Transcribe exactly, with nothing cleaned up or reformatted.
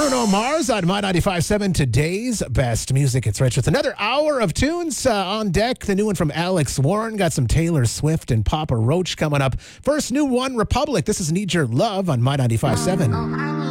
Bruno Mars on My ninety-five point seven, today's best music. It's Rich with another hour of tunes uh, on deck. The new one from Alex Warren. Got some Taylor Swift and Papa Roach coming up. First new one, Republic. This is Need Your Love on My ninety-five point seven.